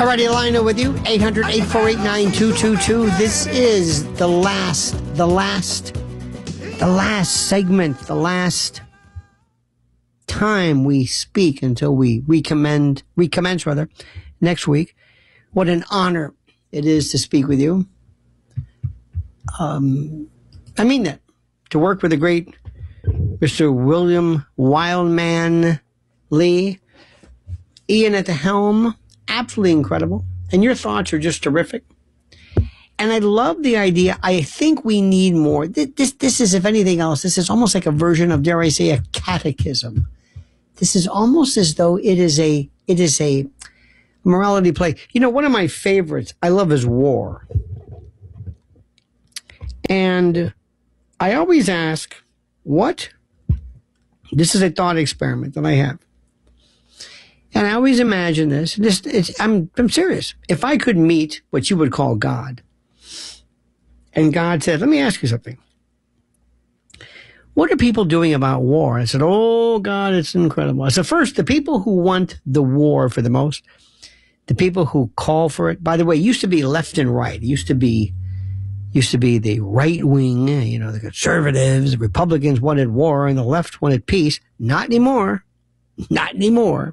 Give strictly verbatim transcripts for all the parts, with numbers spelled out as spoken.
righty, Lionel with you, eight hundred, eight four eight, nine two two two. This is the last, the last, the last segment, the last time we speak until we recommend, recommence rather, next week. What an honor it is to speak with you. Um, I mean that. To work with the great Mister William Wildman Lee, Ian at the helm, absolutely incredible. And your thoughts are just terrific. And I love the idea. I think we need more. This, this is, if anything else, this is almost like a version of, dare I say, a catechism. This is almost as though it is a, it is a morality play. You know, one of my favorites I love is war. And I always ask, what? This is a thought experiment that I have. And I always imagine this. This it's, I'm, I'm serious. If I could meet what you would call God, and God said, let me ask you something. What are people doing about war? I said, oh, God, it's incredible. I said, first, the people who want the war for the most, the people who call for it, by the way, it used to be left and right. It used to be used to be the right wing, you know, the conservatives, the Republicans wanted war, and the left wanted peace. Not anymore. Not anymore.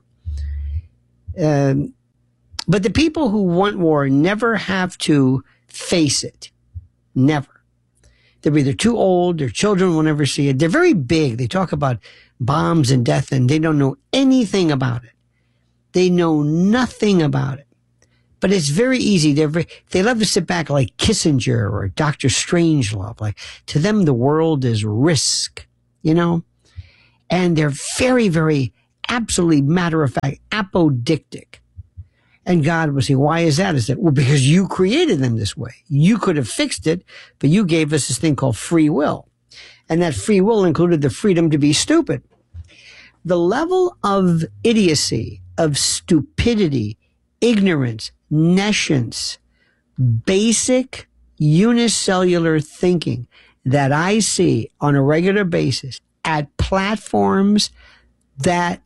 Um, but the people who want war never have to face it. Never. They're either too old, their children will never see it. They're very big. They talk about bombs and death, and they don't know anything about it. They know nothing about it. But it's very easy. They're very, they love to sit back like Kissinger or Doctor Strangelove. Like, to them, the world is risk, you know? And they're very, very, absolutely matter-of-fact, apodictic. And God will say, why is that? Is that, well, because you created them this way. You could have fixed it, but you gave us this thing called free will. And that free will included the freedom to be stupid. The level of idiocy, of stupidity, ignorance, nescience, basic unicellular thinking that I see on a regular basis at platforms that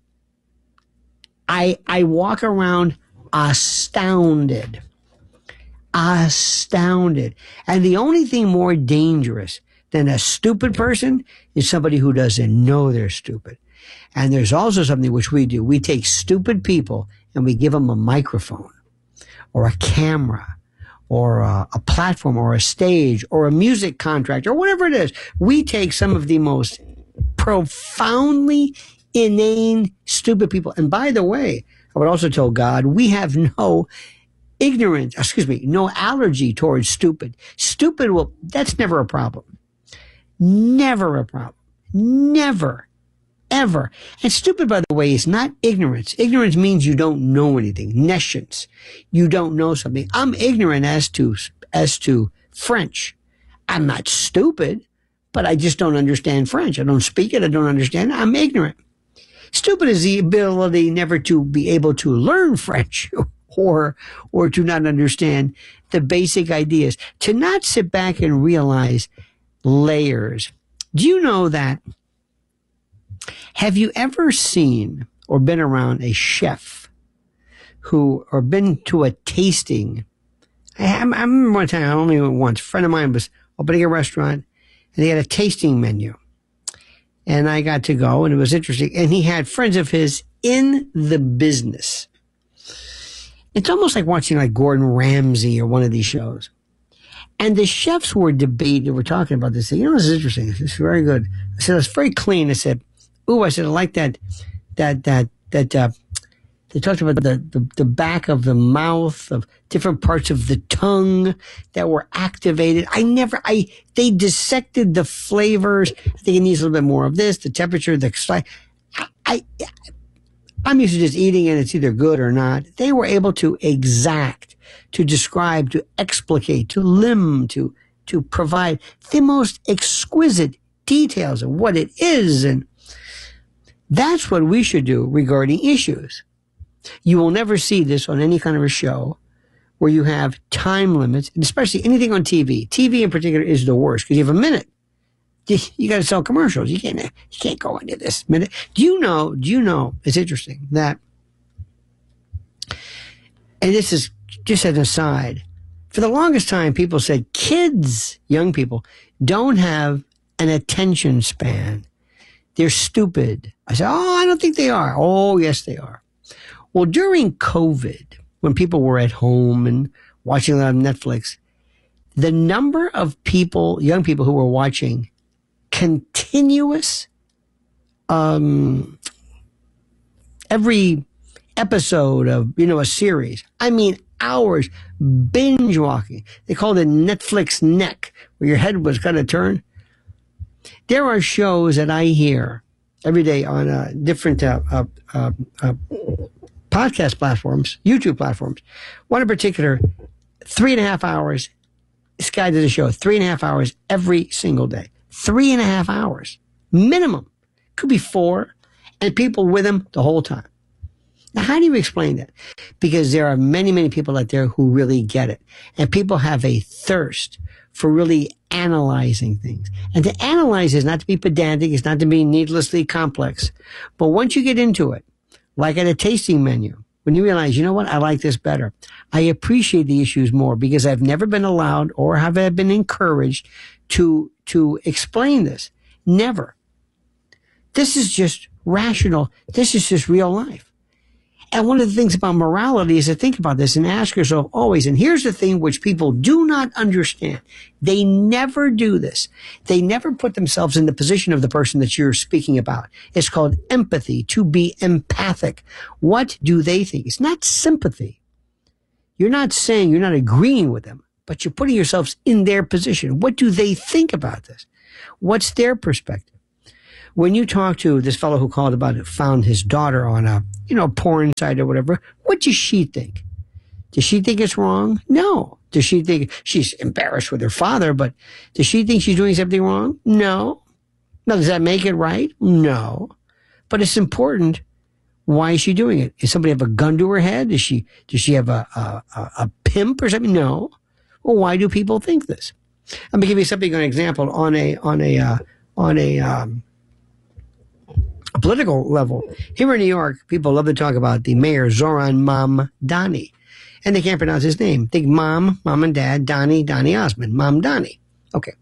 I, I walk around astounded, astounded. And the only thing more dangerous than a stupid person is somebody who doesn't know they're stupid. And there's also something which we do. We take stupid people and we give them a microphone or a camera or a, a platform or a stage or a music contract or whatever it is. We take some of the most profoundly inane, stupid people. And by the way, I would also tell God, we have no ignorance, excuse me, no allergy towards stupid. Stupid, well, that's never a problem. Never a problem. Never, ever. And stupid, by the way, is not ignorance. Ignorance means you don't know anything. Nescience. You don't know something. I'm ignorant as to, as to French. I'm not stupid, but I just don't understand French. I don't speak it. I don't understand it. I'm ignorant. Stupid is the ability never to be able to learn French or, or to not understand the basic ideas. To not sit back and realize layers. Do you know that? Have you ever seen or been around a chef who, or been to a tasting? I, I remember one time, I only went once, a friend of mine was opening a restaurant and they had a tasting menu. And I got to go, and it was interesting. And he had friends of his in the business. It's almost like watching like Gordon Ramsay or one of these shows. And the chefs were debating, were talking about this. You know, this is interesting. This is very good. I said, it's very clean. I said, ooh, I said, I like that, that, that, that, uh, they talked about the, the, the back of the mouth, of different parts of the tongue that were activated. I never, I, they dissected the flavors. I think it needs a little bit more of this, the temperature, the, I, I, I'm used to just eating and it's either good or not. They were able to exact, to describe, to explicate, to limn, to, to provide the most exquisite details of what it is. And that's what we should do regarding issues. You will never see this on any kind of a show where you have time limits, and especially anything on T V. T V in particular is the worst because you have a minute. You, you got to sell commercials. You can't, you can't go into this minute. Do you know, do you know, it's interesting that, and this is just as an aside, for the longest time, people said kids, young people, don't have an attention span. They're stupid. I said, oh, I don't think they are. Oh, yes, they are. Well, during COVID, when people were at home and watching a lot of Netflix, the number of people, young people who were watching continuous, um, every episode of, you know, a series. I mean, hours binge walking. They called it Netflix neck, where your head was kind of turned. There are shows that I hear every day on uh, different uh, uh, uh, uh, podcast platforms, YouTube platforms. One in particular, three and a half hours. This guy did a show, three and a half hours every single day. Three and a half hours minimum. Could be four, and people with him the whole time. Now, how do you explain that? Because there are many, many people out there who really get it. And people have a thirst for really analyzing things. And to analyze is not to be pedantic, it's not to be needlessly complex. But once you get into it, like at a tasting menu, when you realize, you know what, I like this better. I appreciate the issues more because I've never been allowed or have I been encouraged to, to explain this. Never. This is just rational. This is just real life. And one of the things about morality is to think about this and ask yourself always, and here's the thing which people do not understand. They never do this. They never put themselves in the position of the person that you're speaking about. It's called empathy, to be empathic. What do they think? It's not sympathy. You're not saying, you're not agreeing with them, but you're putting yourselves in their position. What do they think about this? What's their perspective? When you talk to this fellow who called about it, found his daughter on a, you know, porn site or whatever, what does she think? Does she think it's wrong? No. Does she think she's embarrassed with her father, but does she think she's doing something wrong? No. Now, does that make it right? No. But it's important. Why is she doing it? Does somebody have a gun to her head? Does she, does she have a, a, a, a pimp or something? No. Well, why do people think this? I'm going to give you something, an example on a, on a, uh, on a, um, a political level. Here in New York, people love to talk about the mayor, Zoran Mamdani. And they can't pronounce his name. Think mom, mom and dad, Donnie, Donnie Osmond, Mamdani. Okay.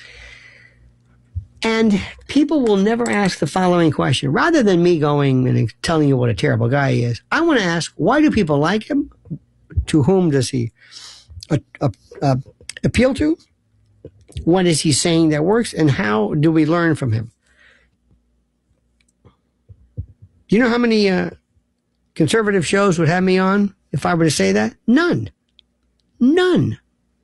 And people will never ask the following question. Rather than me going and telling you what a terrible guy he is, I want to ask, why do people like him? To whom does he uh, uh, uh, appeal to? What is he saying that works? And how do we learn from him? Do you know how many uh, conservative shows would have me on if I were to say that? None. None.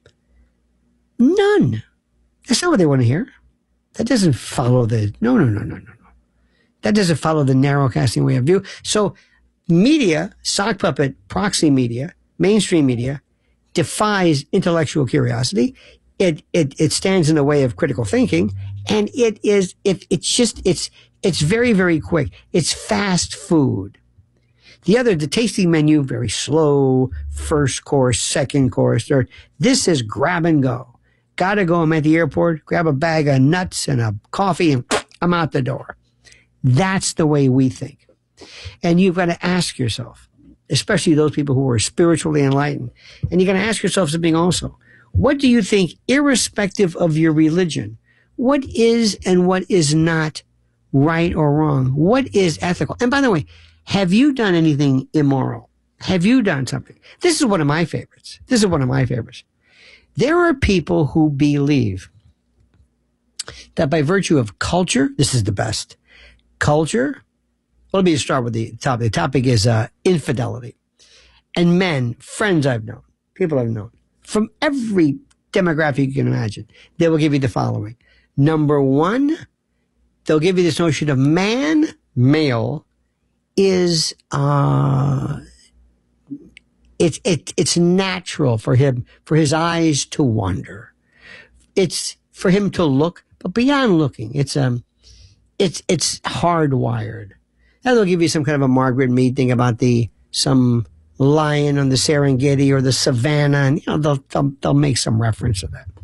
None. That's not what they want to hear. That doesn't follow the, no, no, no, no, no, no. That doesn't follow the narrow casting way of view. So media, sock puppet, proxy media, mainstream media, defies intellectual curiosity. It, it, it stands in the way of critical thinking. And it is, it, it's just, it's, It's very, very quick. It's fast food. The other, the tasting menu, very slow, first course, second course, third. This is grab and go. Gotta go, I'm at the airport, grab a bag of nuts and a coffee, and I'm out the door. That's the way we think. And you've got to ask yourself, especially those people who are spiritually enlightened, and you're going to ask yourself something also. What do you think, irrespective of your religion, what is and what is not right or wrong? What is ethical? And by the way, have you done anything immoral? Have you done something? This is one of my favorites. This is one of my favorites. There are people who believe that by virtue of culture, this is the best. Culture, well, let me start with the topic. The topic is uh, infidelity. And men, friends I've known, people I've known, from every demographic you can imagine, they will give you the following. Number one, they'll give you this notion of man, male, is, uh, it's, it, it's natural for him, for his eyes to wander. It's for him to look, but beyond looking, it's, um, it's, it's hardwired. And they'll give you some kind of a Margaret Mead thing about the, some lion on the Serengeti or the savannah, and, you know, they'll, they'll, they'll make some reference to that.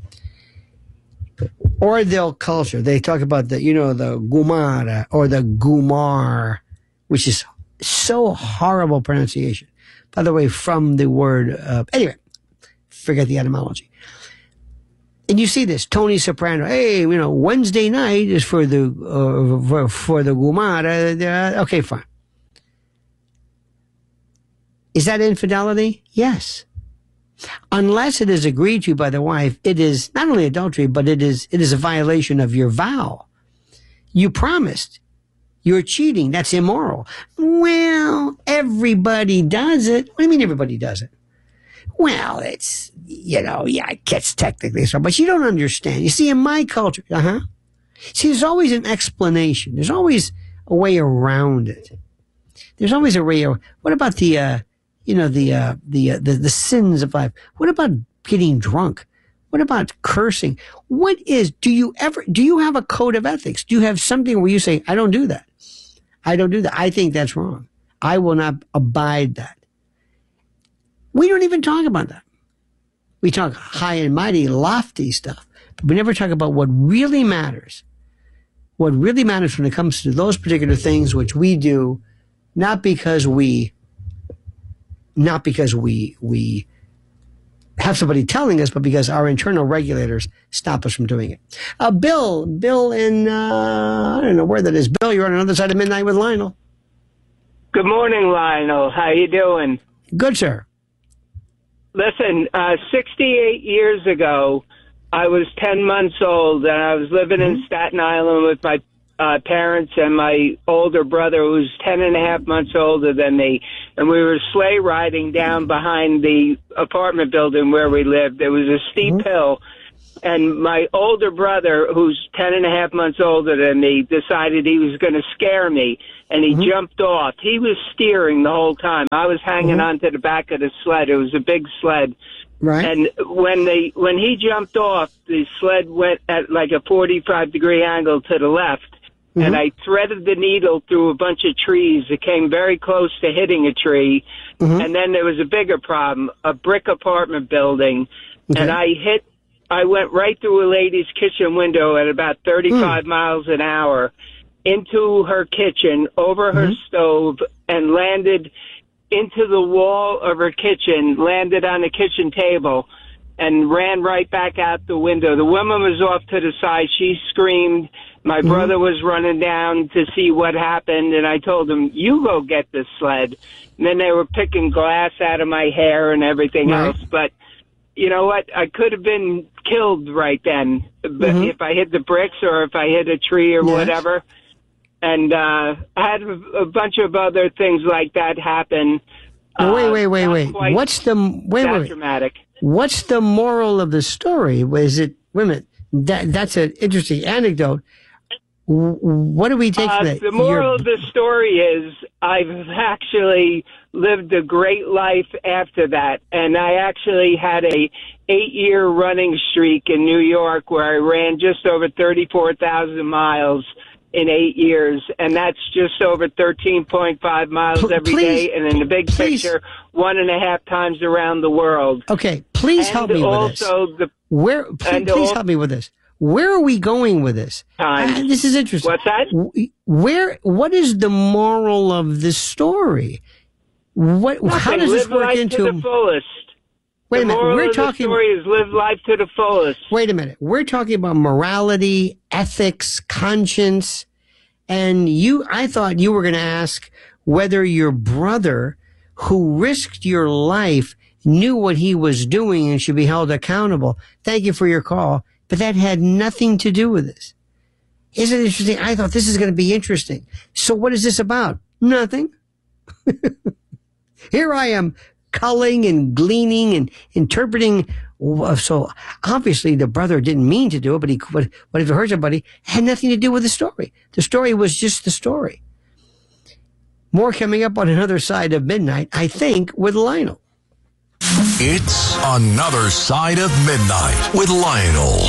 Or they'll culture. They talk about the, you know, the Gumara or the Gumar, which is so horrible pronunciation. By the way, from the word, uh, anyway, forget the etymology. And you see this, Tony Soprano, hey, you know, Wednesday night is for the, uh, for, for the Gumara. Uh, okay, fine. Is that infidelity? Yes. Unless it is agreed to by the wife, it is not only adultery, but it is, it is a violation of your vow. You promised. You're cheating. That's immoral. Well, everybody does it. What do you mean everybody does it? Well, it's, you know, yeah, it gets technically so, but you don't understand. You see, in my culture, uh-huh. See, there's always an explanation. There's always a way around it. There's always a way of, what about the, uh, you know, the, uh, the, uh, the, the sins of life? What about getting drunk? What about cursing? What is, do you ever, do you have a code of ethics? Do you have something where you say, I don't do that. I don't do that. I think that's wrong. I will not abide that. We don't even talk about that. We talk high and mighty, lofty stuff, but we never talk about what really matters. What really matters when it comes to those particular things which we do, not because we, not because we, we have somebody telling us, but because our internal regulators stop us from doing it. Uh, Bill, Bill in, uh, I don't know where that is. Bill, you're on another side of midnight with Lionel. Good morning, Lionel. How you doing? Good, sir. Listen, uh, sixty-eight years ago, I was ten months old, and I was living mm-hmm. in Staten Island with my uh, parents and my older brother, who was ten and a half months older than me. And we were sleigh riding down behind the apartment building where we lived. There was a steep mm-hmm. hill, and my older brother, who's ten and a half months older than me, decided he was going to scare me, and he mm-hmm. jumped off. He was steering the whole time. I was hanging mm-hmm. onto the back of the sled. It was a big sled. Right. And when they when he jumped off, the sled went at like a forty-five degree angle to the left. Mm-hmm. And I threaded the needle through a bunch of trees. It came very close to hitting a tree. Mm-hmm. And then there was a bigger problem, a brick apartment building. Okay. And I hit, I went right through a lady's kitchen window at about thirty-five mm. miles an hour into her kitchen, over her mm-hmm. stove, and landed into the wall of her kitchen, landed on the kitchen table, and ran right back out the window. The woman was off to the side. She screamed. My mm-hmm. brother was running down to see what happened, and I told him, you go get the sled. And then they were picking glass out of my hair and everything right. else. But you know what? I could have been killed right then mm-hmm. if I hit the bricks or if I hit a tree or yes. whatever. And uh, I had a, a bunch of other things like that happen. Well, wait, wait, wait, wait. What's the wait, wait, wait. dramatic? What's the moral of the story? Is it? Wait a minute. That that's an interesting anecdote. What do we take uh, from that? The moral You're... of the story is I've actually lived a great life after that, and I actually had a eight-year running streak in New York where I ran just over thirty-four thousand miles in eight years, and that's just over thirteen point five miles P- every please, day, and in the big please. picture, one and a half times around the world. Okay, please and help me with this. The, Where? Please, please help me with this. Where are we going with this? Time. Uh, this is interesting. What's that? Where? What is the moral of this story? What? Nothing. How does live this work life into to the fullest? Wait the a minute. moral We're of talking. The story is live life to the fullest. Wait a minute. We're talking about morality, ethics, conscience, and you. I thought you were going to ask whether your brother, who risked your life, knew what he was doing and should be held accountable. Thank you for your call. But that had nothing to do with this. Isn't it interesting? I thought this is going to be interesting. So what is this about? Nothing. Here I am culling and gleaning and interpreting. So obviously the brother didn't mean to do it, but he, but, but if it hurt somebody, it had nothing to do with the story. The story was just the story. More coming up on another side of midnight, I think, with Lionel. It's Another Side of Midnight with Lionel.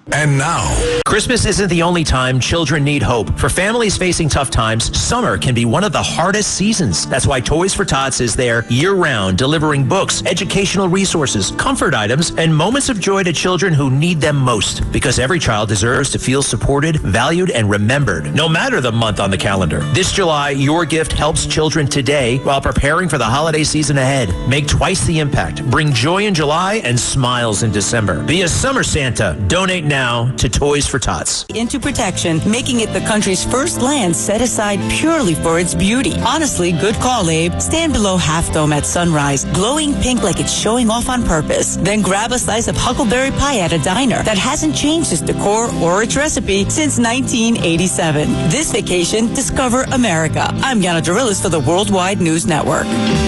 And now, Christmas isn't the only time children need hope. For families facing tough times, summer can be one of the hardest seasons. That's why Toys for Tots is there year-round, delivering books, educational resources, comfort items, and moments of joy to children who need them most. Because every child deserves to feel supported, valued, and remembered, no matter the month on the calendar. This July, your gift helps children today while preparing for the holiday season ahead. Make twice the impact. Bring joy in July and smiles in December. Be a summer Santa. Donate now. Now to Toys for Tots. Into protection, making it the country's first land set aside purely for its beauty. Honestly, good call, Abe. Stand below Half Dome at sunrise, glowing pink like it's showing off on purpose. Then grab a slice of Huckleberry Pie at a diner that hasn't changed its decor or its recipe since nineteen eighty-seven. This vacation, discover America. I'm Yana Dorillis for the Worldwide News Network.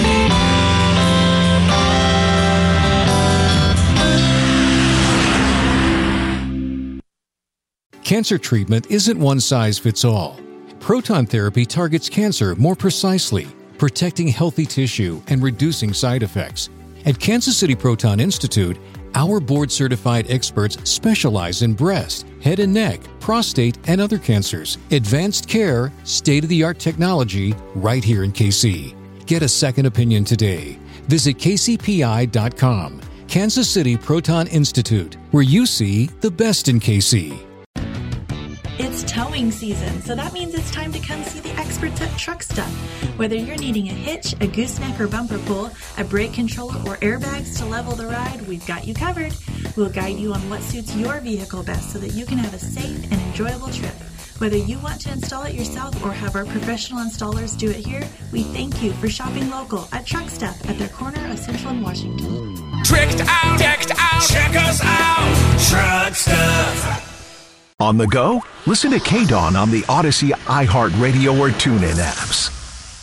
Cancer treatment isn't one size fits all. Proton therapy targets cancer more precisely, protecting healthy tissue and reducing side effects. At Kansas City Proton Institute, our board-certified experts specialize in breast, head and neck, prostate, and other cancers. Advanced care, state-of-the-art technology, right here in K C. Get a second opinion today. Visit K C P I dot com. Kansas City Proton Institute, where you see the best in K C. It's towing season, so that means it's time to come see the experts at Truck Stuff. Whether you're needing a hitch, a gooseneck or bumper pull, a brake controller, or airbags to level the ride, we've got you covered. We'll guide you on what suits your vehicle best so that you can have a safe and enjoyable trip. Whether you want to install it yourself or have our professional installers do it here, we thank you for shopping local at Truck Stuff at their corner of Central and Washington. Tricked out, decked out, check us out, Truck Stuff. On the go? Listen to K-Dawn on the Odyssey, iHeartRadio, or TuneIn apps.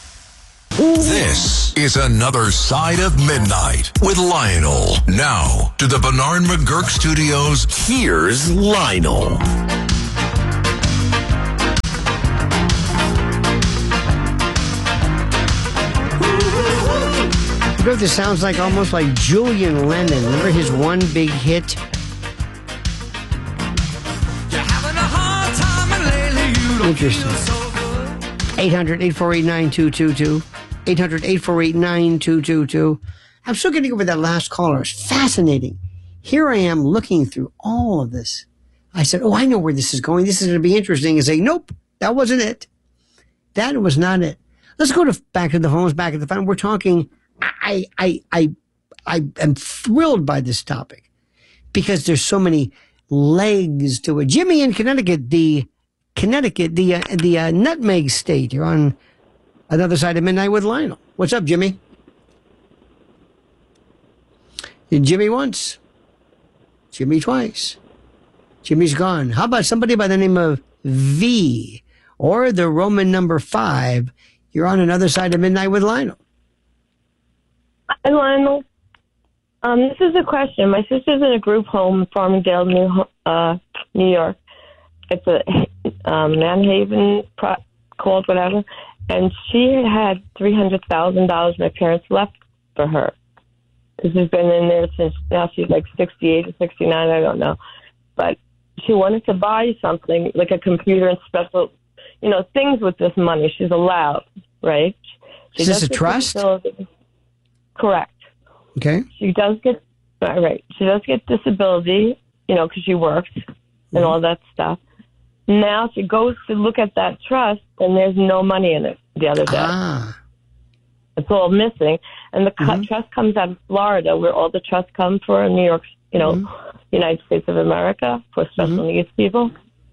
This is Another Side of Midnight with Lionel. Now, to the Bernard McGurk Studios, here's Lionel. You know what this sounds like? Almost like Julian Lennon. Remember his one big hit? Interesting. eight hundred, eight four eight, nine two two two. eight hundred, eight four eight, nine two two two. I'm still getting over that last caller. It's fascinating. Here I am looking through all of this. I said, oh, I know where this is going. This is going to be interesting. And say, nope, that wasn't it. That was not it. Let's go to back to the phones, back at the phone. We're talking. I, I, I, I am thrilled by this topic because there's so many legs to it. Jimmy in Connecticut, the Connecticut, the uh, the uh, nutmeg state. You're on Another Side of Midnight with Lionel. What's up, Jimmy? And Jimmy once, Jimmy twice. Jimmy's gone. How about somebody by the name of V or the Roman number five? You're on Another Side of Midnight with Lionel. Hi, Lionel. Um, this is a question. My sister's in a group home in Farmingdale, New, uh, New York. It's a um, Manhaven pro- called whatever, and she had had three hundred thousand dollars my parents left for her. This has been in there since now she's like sixty-eight or sixty-nine, I don't know. But she wanted to buy something, like a computer and special, you know, things with this money. She's allowed, right? She Is this a trust? Disability. Correct. Okay. She does get, all right, she does get disability, you know, because she works and mm-hmm. all that stuff. Now she goes to look at that trust, and there's no money in it the other day. Ah. It's all missing. And the mm-hmm. trust comes out of Florida, where all the trusts come for New York, you know, mm-hmm. United States of America for special mm-hmm. needs people.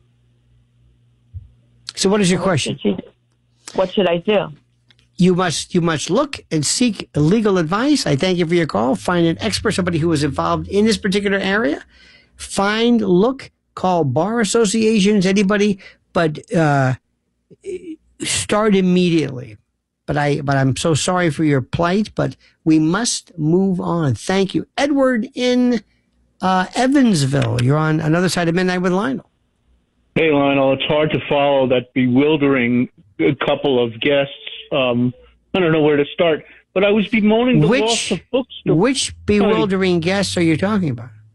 So what is your what question? Should she, what should I do? You must you must look and seek legal advice. I thank you for your call. Find an expert, somebody who is involved in this particular area. Find, look, call bar associations, anybody, but uh, start immediately. But I but I'm so sorry for your plight, but we must move on. Thank you. Edward in uh, Evansville. You're on Another Side of Midnight with Lionel. Hey, Lionel. It's hard to follow that bewildering couple of guests. Um, I don't know where to start, but I was bemoaning the which, loss of bookstores. Which bewildering guests are you talking about?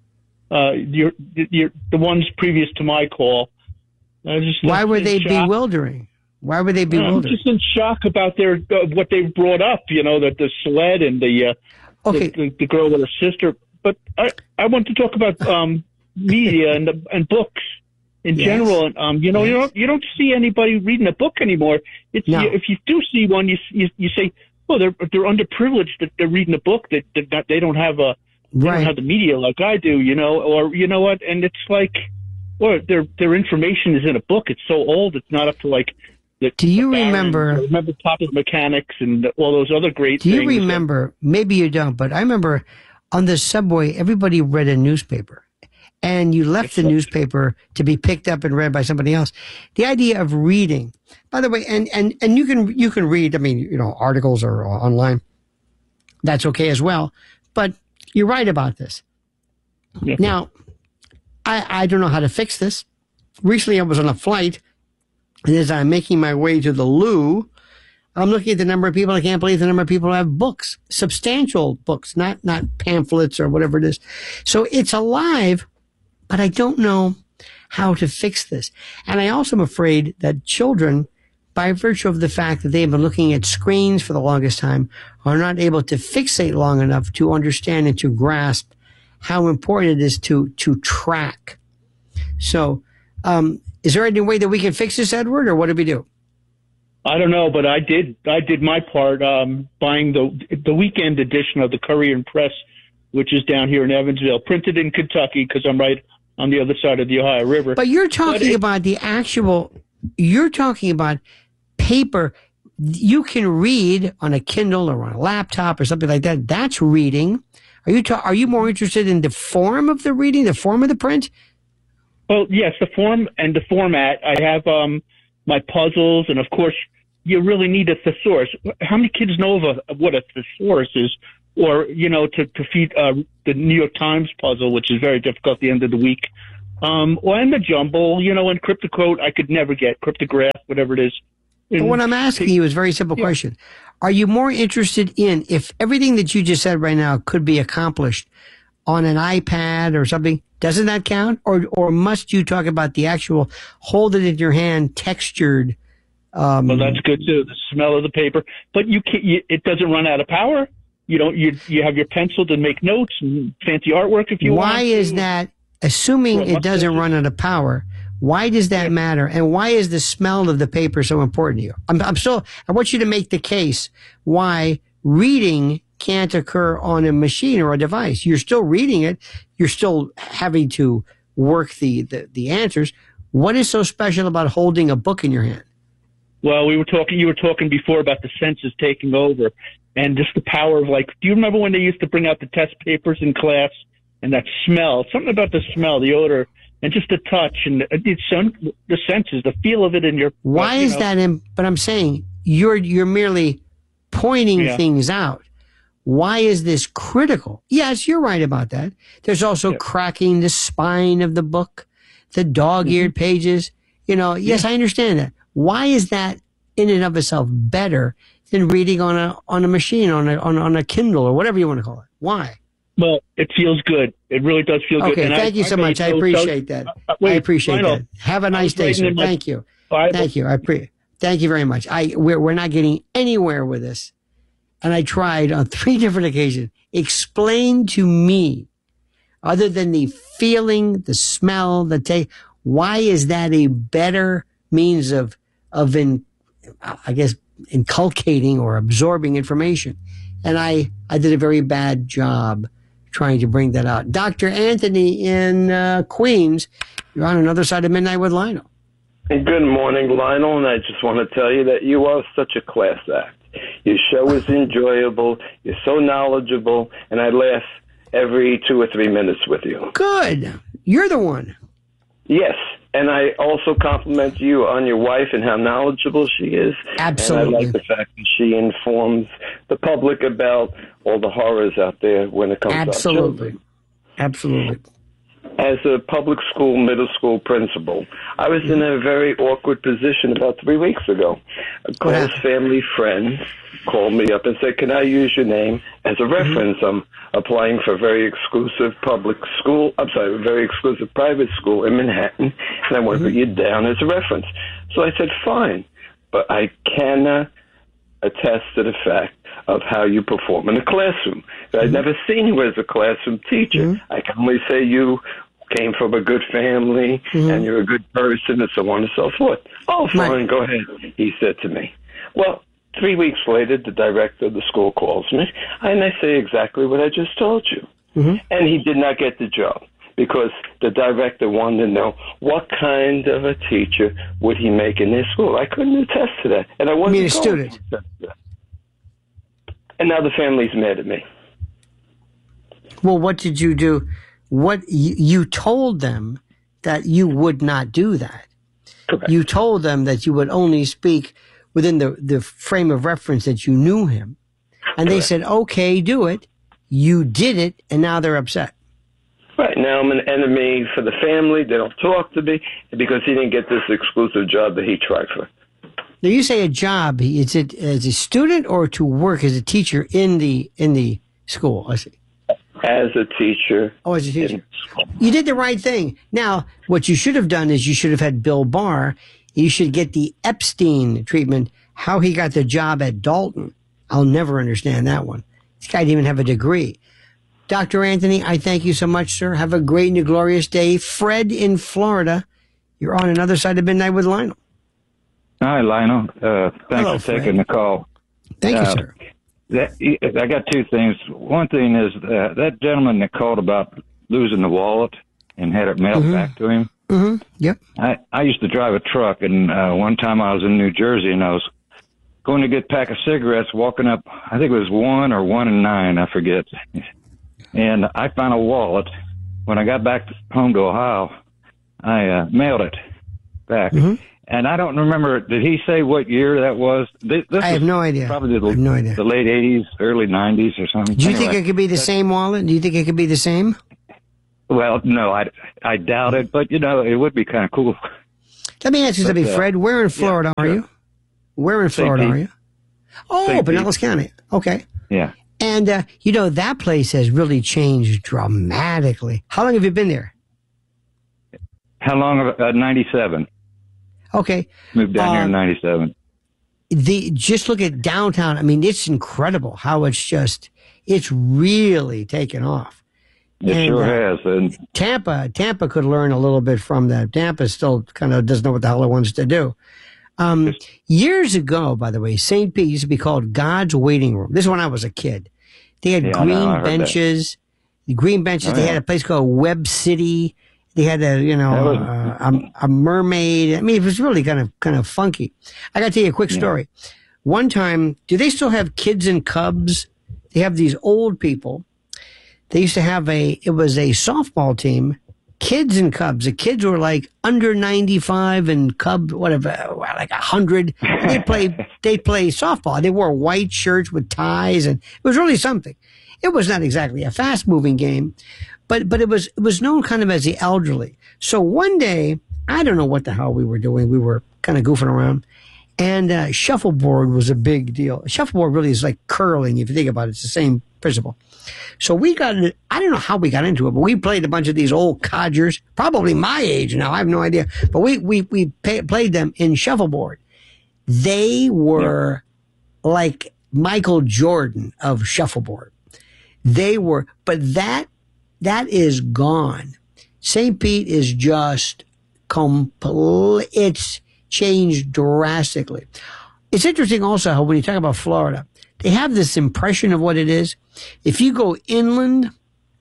uh, your, your, the ones previous to my call. I just Why were they shock. bewildering? Why were they I'm bewildering? just in shock about their uh, what they brought up. You know, that the sled and the, uh, okay. the, the the girl with her sister. But I I want to talk about um, media and the, and books in Yes. general. And um, you know, Yes. you don't you don't see anybody reading a book anymore. It's No. you, if you do see one, you you, you say, oh, they're they're underprivileged that they're reading a book that that that they don't have a they Right. don't have the media like I do. You know, or you know what? And it's like, or their their information is in a book. It's so old. It's not up to like. The, Do you the Barron, remember- I remember Popular Mechanics and all those other great Do you things. remember, maybe you don't, but I remember on the subway, everybody read a newspaper. And you left the newspaper to be picked up and read by somebody else. The idea of reading, by the way, and, and, and you can you can read, I mean, you know, articles or online. That's okay as well. But you're right about this. Yeah. Now, I, I don't know how to fix this. Recently, I was on a flight, and as I'm making my way to the loo, I'm looking at the number of people. I can't believe the number of people who have books, substantial books, not not pamphlets or whatever it is. So it's alive, but I don't know how to fix this. And I also am afraid that children, by virtue of the fact that they've been looking at screens for the longest time, are not able to fixate long enough to understand and to grasp how important it is to to track. So, um, is there any way that we can fix this, Edward, or what do we do? I don't know, but I did. I did my part, um, buying the the weekend edition of the Courier and Press, which is down here in Evansville, printed in Kentucky because I'm right on the other side of the Ohio River. But you're talking But it- about the actual. You're talking about paper. You can read on a Kindle or on a laptop or something like that. That's reading. Are you ta- Are you more interested in the form of the reading, the form of the print? Well, yes, the form and the format. I have um, my puzzles, and of course, you really need a thesaurus. How many kids know of, a, of what a thesaurus is? Or, you know, to, to feed uh, the New York Times puzzle, which is very difficult at the end of the week. Um, or and the jumble, you know, and cryptoquote, I could never get. Cryptograph, whatever it is. But what I'm asking you is a very simple Yeah. question. Are you more interested in, if everything that you just said right now could be accomplished on an iPad or something, doesn't that count? Or or must you talk about the actual hold it in your hand, textured? Um, Well, that's good too. The smell of the paper, but you can't. You, it doesn't run out of power. You don't. You you have your pencil to make notes and fancy artwork if you want. why is to. that, assuming Well, it must doesn't it- run out of power, why does that matter? And why is the smell of the paper so important to you? I'm, I'm still, I want you to make the case why reading can't occur on a machine or a device. You're still reading it. You're still having to work the, the, the answers. What is so special about holding a book in your hand? Well, we were talking. You were talking before about the senses taking over, and just the power of like. Do you remember when they used to bring out the test papers in class and that smell? Something about the smell, the odor, and just the touch and it's the senses, the feel of it in your. Why you is know. that? In, but I'm saying you're you're merely pointing Yeah. things out. Why is this critical? Yes, you're right about that. There's also Yeah. cracking the spine of the book, the dog-eared Mm-hmm. pages. You know, yes, I understand that. Why is that in and of itself better than reading on a on a machine, on a on, on a Kindle or whatever you want to call it? Why? Well, it feels good. It really does feel good. Okay, And thank I, you so I much. I made those- appreciate that. uh, wait, I appreciate Lionel, that. Have a I nice was day, writing sir. in my Thank you. Bible. Thank you. I pre- Thank you very much. I we're we're not getting anywhere with this, and I tried on three different occasions. Explain to me, other than the feeling, the smell, the taste, why is that a better means of of in, I guess, inculcating or absorbing information? And I I did a very bad job trying to bring that out. Doctor Anthony in uh, Queens, you're on another side of Midnight with Lionel. Good morning, Lionel, and I just want to tell you that you are such a class act. Your show is enjoyable, you're so knowledgeable, and I laugh every two or three minutes with you. Good. You're the one. Yes, and I also compliment you on your wife and how knowledgeable she is. Absolutely. And I like the fact that she informs the public about all the horrors out there when it comes Absolutely. to children. Absolutely. as a public school, middle school principal. I was in a very awkward position about three weeks ago. A close family friend called me up and said, can I use your name as a reference? Mm-hmm. I'm applying for a very exclusive public school, I'm sorry, a very exclusive private school in Manhattan, and I want to mm-hmm. put you down as a reference. So I said, fine, but I cannot attest to the fact of how you perform in the classroom. Mm-hmm. I've never seen you as a classroom teacher. Mm-hmm. I can only say you came from a good family mm-hmm. and you're a good person and so on and so forth. Oh, fine, right. Go ahead, he said to me. Well, three weeks later, the director of the school calls me, and I say exactly what I just told you. Mm-hmm. And he did not get the job because the director wanted to know what kind of a teacher would he make in their school. I couldn't attest to that. And I wasn't you mean a student? To attest to that. And now the family's mad at me. Well, what did you do? What you, you told them that you would not do that. Correct. You told them that you would only speak within the, the frame of reference that you knew him. And Correct. They said, okay, do it. You did it, and now they're upset. Right. Now I'm an enemy for the family. They don't talk to me because he didn't get this exclusive job that he tried for. Now, you say a job. Is it as a student or to work as a teacher in the in the school? I see. As a teacher. Oh, as a teacher. You did the right thing. Now, what you should have done is you should have had Bill Barr. You should get the Epstein treatment, how he got the job at Dalton. I'll never understand that one. This guy didn't even have a degree. Doctor Anthony, I thank you so much, sir. Have a great and glorious day. Fred in Florida, you're on Another Side of Midnight with Lionel. Hi, Lionel. Uh, thanks Hello, for Fred. taking the call. Thank uh, you, sir. That, I got two things. One thing is uh, that gentleman that called about losing the wallet and had it mailed mm-hmm. back to him. Mm-hmm. Yep. I, I used to drive a truck, and uh, one time I was in New Jersey, and I was going to get a pack of cigarettes, walking up, I think it was one or one and nine, I forget. And I found a wallet. When I got back home to Ohio, I uh, mailed it back. Mm-hmm. And I don't remember, did he say what year that was? This, this I have no idea. Probably the, I have no idea. the late eighties, early nineties or something. Do you anyway, think it could be the same wallet? Do you think it could be the same? Well, no, I, I doubt it, but, you know, it would be kind of cool. Let me ask you but, something, uh, Fred. Where in Florida yeah, are sure. you? Where in Florida are you? Oh, Saint Pinellas Pete. County. Okay. Yeah. And, uh, you know, that place has really changed dramatically. How long have you been there? How long? Uh, ninety-seven. Okay. Moved down uh, here in ninety-seven. The, just look at downtown. I mean, it's incredible how it's just, it's really taken off. It and, sure uh, has. And Tampa, Tampa could learn a little bit from that. Tampa still kind of doesn't know what the hell it wants to do. Um, years ago, by the way, Saint Pete used to be called God's Waiting Room. This is when I was a kid. They had yeah, green no, benches. The green benches. Oh, they yeah. had a place called Web City. They had a, you know, was, uh, a, a mermaid. I mean, it was really kind of, kind of funky. I got to tell you a quick story. Yeah. One time, do they still have Kids and Cubs? They have these old people. They used to have a, it was a softball team, Kids and Cubs. The kids were like under ninety-five and Cub, whatever, like one hundred. They play, they play softball. They wore white shirts with ties, and it was really something. It was not exactly a fast moving game, but, but it was, it was known kind of as the elderly. So one day, I don't know what the hell we were doing. We were kind of goofing around, and uh, shuffleboard was a big deal. Shuffleboard really is like curling. If you think about it, it's the same principle. So we got, I don't know how we got into it, but we played a bunch of these old codgers, probably my age now, I have no idea. But we, we, we pay, played them in shuffleboard. They were yeah. like Michael Jordan of shuffleboard. They were, but that, that is gone. Saint Pete is just complete, it's changed drastically. It's interesting also how when you talk about Florida, they have this impression of what it is. If you go inland,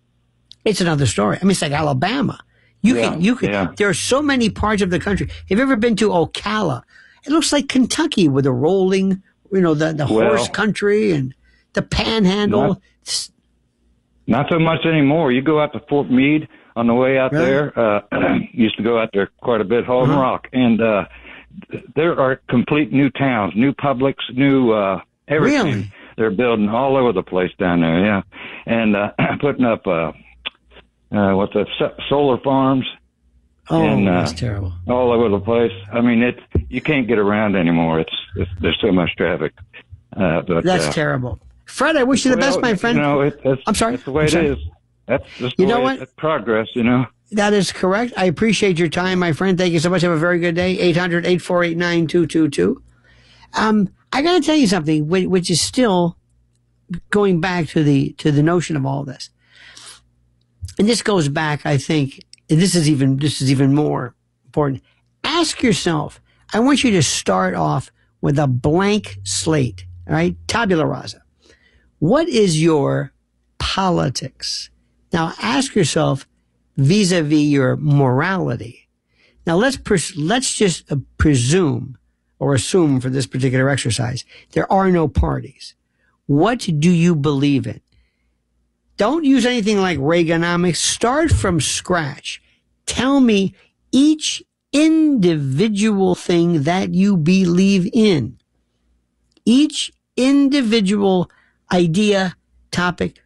it's another story. I mean, it's like Alabama. You yeah, can, you can, yeah. There are so many parts of the country. Have you ever been to Ocala? It looks like Kentucky with the rolling, you know, the, the well, horse country and the panhandle. Not, not so much anymore. You go out to Fort Meade on the way out really? there. Uh, used to go out there quite a bit, Holden uh-huh. Rock. And, uh, there are complete new towns, new publics, new, uh, everything. Really? They're building all over the place down there, yeah. And uh, putting up uh, uh, with the so- solar farms. Oh, and, uh, that's terrible. All over the place. I mean, it you can't get around anymore. It's, it's there's so much traffic. Uh, but That's uh, terrible. Fred, I wish you the well, best, my friend. You know, it, that's, I'm sorry. That's the way I'm it sorry. is. That's just You the know way what? It's progress, you know. That is correct. I appreciate your time, my friend. Thank you so much. Have a very good day. eight hundred, eight four eight, nine two two two. Um, I got to tell you something, whi- which is still going back to the to the notion of all this. And this goes back, I think, and this is even this is even more important. Ask yourself, I want you to start off with a blank slate, all right? Tabula rasa. What is your politics? Now ask yourself vis-a-vis your morality. Now let's pres- let's just uh, presume or assume for this particular exercise there are no parties. What do you believe in? Don't use anything like Reaganomics. Start from scratch. Tell me each individual thing that you believe in. Each individual idea, topic,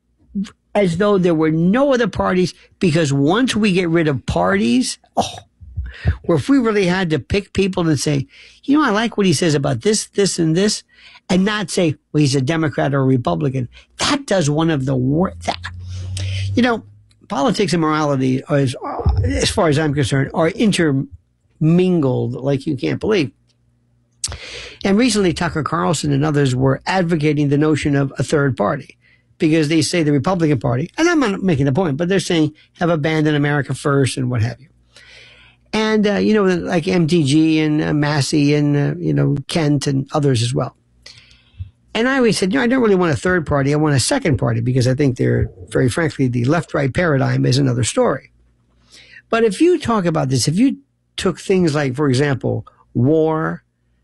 as though there were no other parties, because once we get rid of parties, oh, where if we really had to pick people and say, you know, I like what he says about this, this, and this, and not say, well, he's a Democrat or a Republican. That does one of the worst. You know, politics and morality, is, as far as I'm concerned, are intermingled like you can't believe. And recently, Tucker Carlson and others were advocating the notion of a third party because they say the Republican Party, and I'm not making a point, but they're saying have abandoned America first and what have you. And, uh, you know, like M T G and uh, Massey and, uh, you know, Kent and others as well. And I always said, you know, I don't really want a third party. I want a second party because I think they're, very frankly, the left-right paradigm is another story. But if you talk about this, if you took things like, for example, war,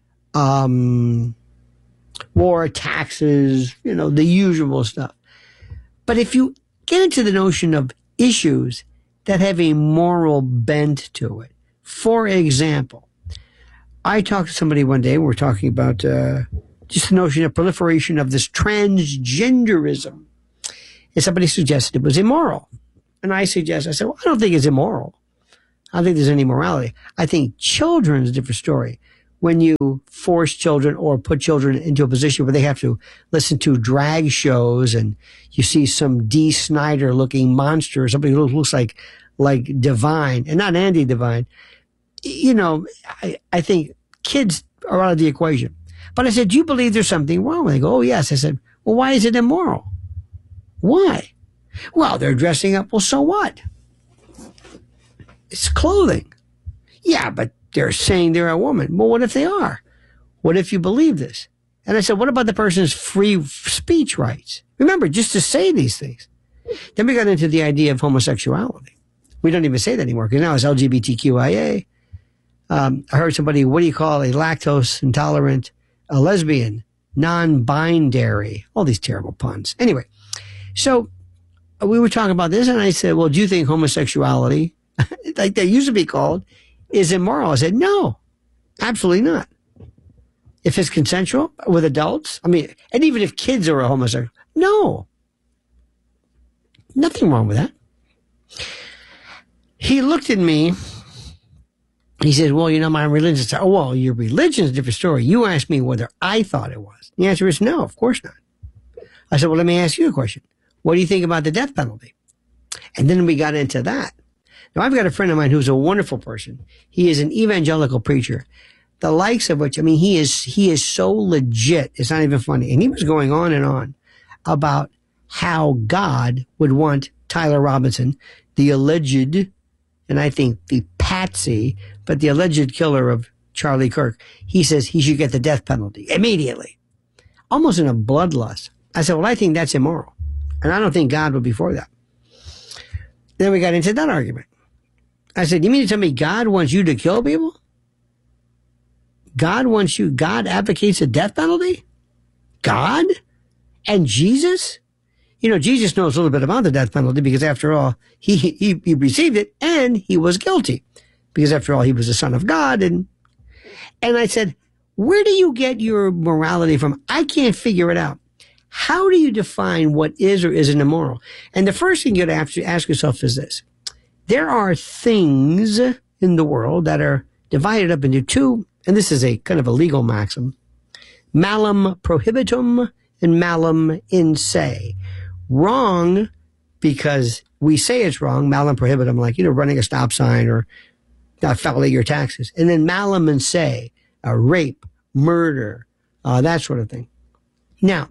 um, war, taxes, you know, the usual stuff. But if you get into the notion of issues that have a moral bent to it, for example, I talked to somebody one day, we were talking about uh, just the notion of proliferation of this transgenderism. And somebody suggested it was immoral. And I suggest, I said, well, I don't think it's immoral. I don't think there's any morality. I think children's a different story. When you force children or put children into a position where they have to listen to drag shows and you see some Dee Snider looking monster or somebody who looks like, like Divine and not Andy Divine, you know, I, I think kids are out of the equation. But I said, do you believe there's something wrong? They go, oh, yes. I said, well, why is it immoral? Why? Well, they're dressing up. Well, so what? It's clothing. Yeah, but they're saying they're a woman. Well, what if they are? What if you believe this? And I said, what about the person's free speech rights? Remember, just to say these things. Then we got into the idea of homosexuality. We don't even say that anymore because now it's L G B T Q I A. Um, I heard somebody, what do you call a lactose intolerant, a lesbian, non-binary, all these terrible puns. Anyway, so we were talking about this and I said, well, do you think homosexuality, like they used to be called, is immoral? I said, no, absolutely not. If it's consensual with adults, I mean, and even if kids are a homosexual, no. Nothing wrong with that. He looked at me. He said, well, you know, my religion. I said, oh, well, your religion's a different story. You asked me whether I thought it was. The answer is no, of course not. I said, well, let me ask you a question. What do you think about the death penalty? And then we got into that. Now, I've got a friend of mine who's a wonderful person. He is an evangelical preacher, the likes of which, I mean, he is, he is so legit. It's not even funny. And he was going on and on about how God would want Tyler Robinson, the alleged, and I think the patsy, but the alleged killer of Charlie Kirk. He says he should get the death penalty immediately, almost in a bloodlust. I said, well, I think that's immoral. And I don't think God would be for that. Then we got into that argument. I said, you mean to tell me God wants you to kill people? God wants you, God advocates a death penalty? God? And Jesus? You know, Jesus knows a little bit about the death penalty because after all, he, he, he received it and he was guilty because after all, he was the son of God. And, and I said, where do you get your morality from? I can't figure it out. How do you define what is or isn't immoral? And the first thing you have to ask yourself is this. There are things in the world that are divided up into two, and this is a kind of a legal maxim, malum prohibitum and malum in se. Wrong because we say it's wrong, malum prohibitum, like, you know, running a stop sign or not filing your taxes. And then malum in se, uh, rape, murder, uh, that sort of thing. Now,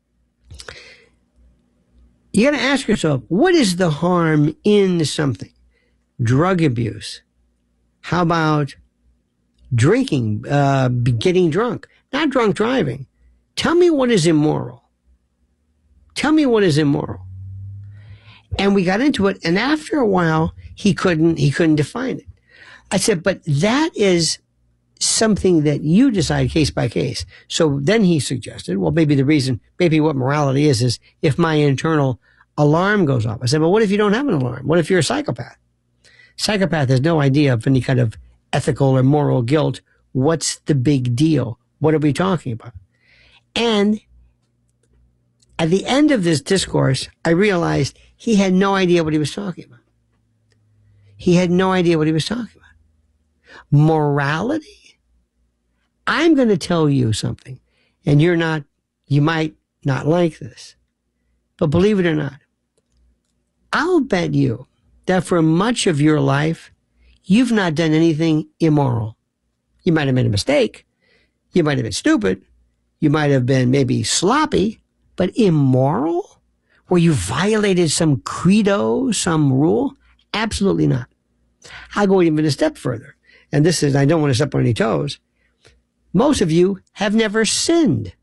you got to ask yourself, what is the harm in something? Drug abuse. How about drinking, uh, getting drunk? Not drunk driving. Tell me what is immoral. Tell me what is immoral. And we got into it, and after a while, he couldn't, he couldn't define it. I said, but that is something that you decide case by case. So then he suggested, well, maybe the reason, maybe what morality is, is if my internal alarm goes off. I said, well, what if you don't have an alarm? What if you're a psychopath? Psychopath has no idea of any kind of ethical or moral guilt. What's the big deal? What are we talking about? And at the end of this discourse, I realized he had no idea what he was talking about. He had no idea what he was talking about. Morality? I'm going to tell you something, and you're not, you might not like this, but believe it or not, I'll bet you that for much of your life, you've not done anything immoral. You might have made a mistake. You might have been stupid. You might have been maybe sloppy, but immoral? Where you violated some credo, some rule? Absolutely not. I'll go even a step further. And this is, I don't want to step on any toes. Most of you have never sinned.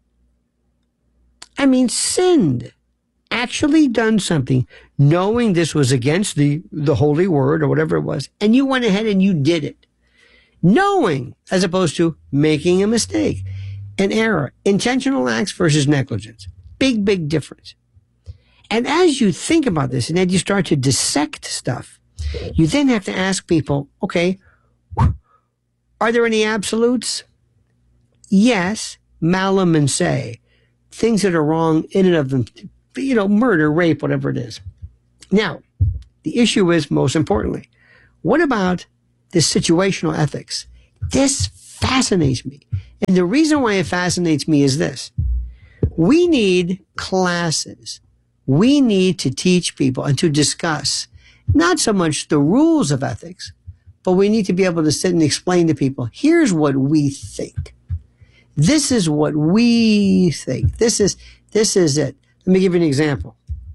I mean, sinned. Actually done something, knowing this was against the, the holy word or whatever it was, and you went ahead and you did it. Knowing, as opposed to making a mistake, an error, intentional acts versus negligence. Big, big difference. And as you think about this and then you start to dissect stuff, you then have to ask people, okay, are there any absolutes? Yes, malum in se. Things that are wrong in and of them, you know, murder, rape, whatever it is. Now, the issue is, most importantly, what about this situational ethics? This fascinates me. And the reason why it fascinates me is this. We need classes. We need to teach people and to discuss not so much the rules of ethics, but we need to be able to sit and explain to people, here's what we think. This is what we think. This is, this is it. Let me give you an example.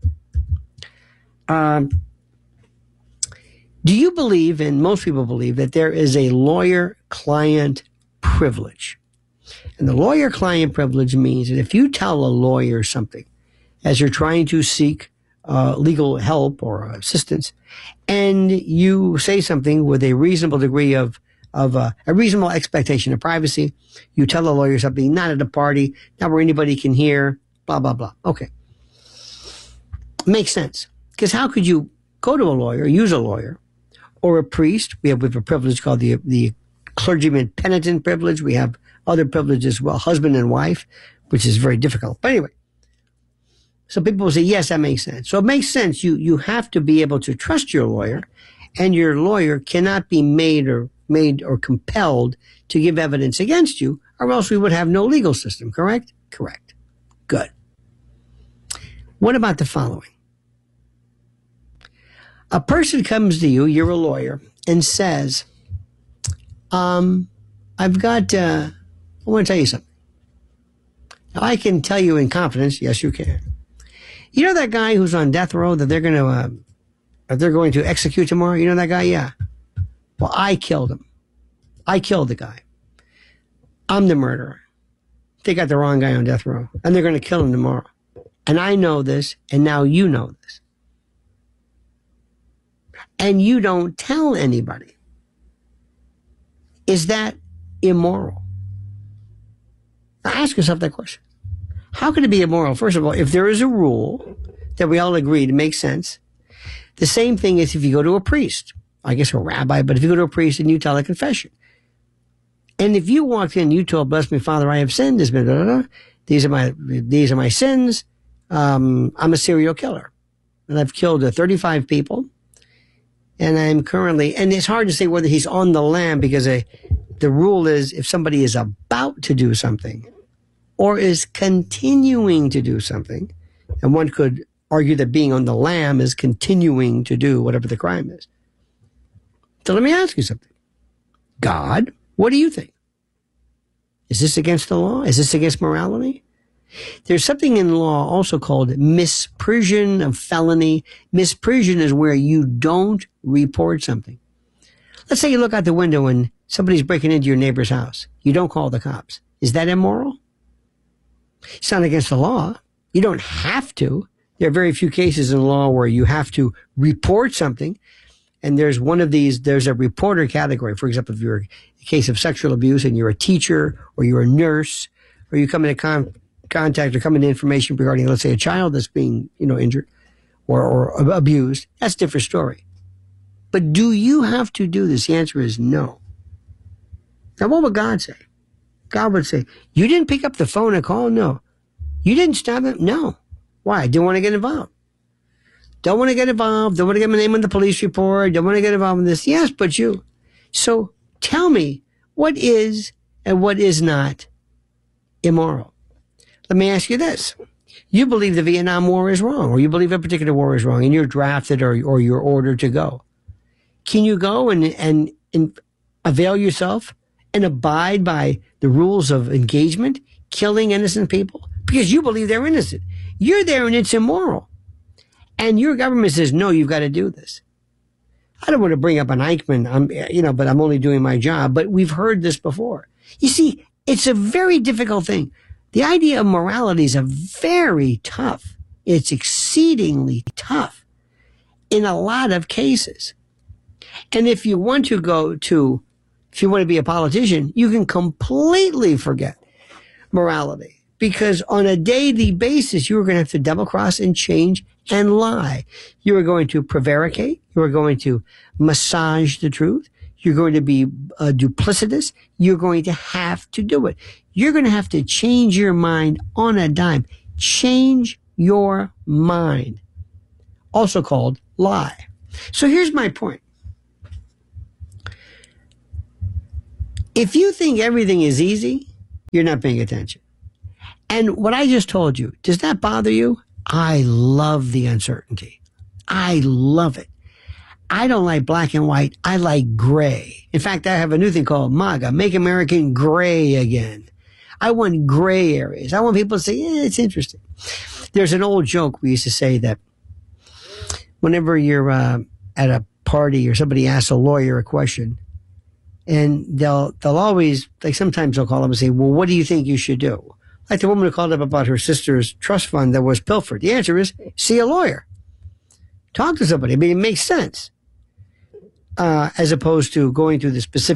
Um, do you believe, and most people believe, that there is a lawyer-client privilege? And the lawyer-client privilege means that if you tell a lawyer something as you're trying to seek uh, legal help or assistance, and you say something with a reasonable degree of of uh, a reasonable expectation of privacy, you tell a lawyer something not at a party, not where anybody can hear, blah, blah, blah. Okay. Makes sense. Because how could you go to a lawyer, use a lawyer, or a priest? We have, we have a privilege called the, the clergyman penitent privilege. We have other privileges as well, husband and wife, which is very difficult. But anyway, so people will say, yes, that makes sense. So it makes sense. You, you have to be able to trust your lawyer, and your lawyer cannot be made or made or compelled to give evidence against you, or else we would have no legal system, correct? Correct. Good. What about the following? A person comes to you, you're a lawyer, and says, um, I've got, uh, I want to tell you something. Now, I can tell you in confidence, yes, you can. You know that guy who's on death row that they're going to, uh, that they're going to execute tomorrow? You know that guy? Yeah. Well, I killed him. I killed the guy. I'm the murderer. They got the wrong guy on death row, and they're going to kill him tomorrow. And I know this, and now you know this. And you don't tell anybody. Is that immoral? Now ask yourself that question. How can it be immoral? First of all, if there is a rule that we all agree to make sense, the same thing is if you go to a priest, I guess a rabbi, but if you go to a priest and you tell a confession. And if you walked in and you told, bless me, Father, I have sinned, this, blah, blah, blah, these are my, these are my sins, um, I'm a serial killer. And I've killed uh, thirty-five people. And I'm currently, and it's hard to say whether he's on the lam because uh, the rule is if somebody is about to do something or is continuing to do something, and one could argue that being on the lam is continuing to do whatever the crime is. So let me ask you something. God, what do you think? Is this against the law? Is this against morality? There's something in law also called misprision of felony. Misprision is where you don't report something. Let's say you look out the window and somebody's breaking into your neighbor's house. You don't call the cops. Is that immoral? It's not against the law. You don't have to. There are very few cases in law where you have to report something. And there's one of these, there's a reporter category. For example, if you're a case of sexual abuse and you're a teacher or you're a nurse or you come into con- contact or come into information regarding, let's say, a child that's being, you know, injured or, or abused, that's a different story. But do you have to do this? The answer is no. Now, what would God say? God would say, you didn't pick up the phone and call? No. You didn't stop it? No. Why? I didn't want to get involved. Don't want to get involved. Don't want to get my name on the police report. Don't want to get involved in this. Yes, but you. So tell me what is and what is not immoral. Let me ask you this. You believe the Vietnam War is wrong, or you believe a particular war is wrong, and you're drafted or, or you're ordered to go. Can you go and, and, and avail yourself and abide by the rules of engagement, killing innocent people? Because you believe they're innocent. You're there and it's immoral. And your government says, no, you've got to do this. I don't want to bring up an Eichmann, I'm, you know, but I'm only doing my job. But we've heard this before. You see, it's a very difficult thing. The idea of morality is a very tough. It's exceedingly tough in a lot of cases. And if you want to go to, if you want to be a politician, you can completely forget morality. Because on a daily basis, you are going to have to double cross and change and lie. You are going to prevaricate. You are going to massage the truth. You're going to be uh, duplicitous. You're going to have to do it. You're going to have to change your mind on a dime. Change your mind. Also called lie. So here's my point. If you think everything is easy, you're not paying attention. And what I just told you, does that bother you? I love the uncertainty. I love it. I don't like black and white. I like gray. In fact, I have a new thing called MAGA, Make American Gray Again. I want gray areas. I want people to say, yeah, it's interesting. There's an old joke we used to say that whenever you're uh, at a party or somebody asks a lawyer a question, and they'll they'll always, like sometimes they'll call them and say, well, what do you think you should do? Like the woman who called up about her sister's trust fund that was pilfered. The answer is, see a lawyer. Talk to somebody. I mean, it makes sense. Uh, as opposed to going through the specific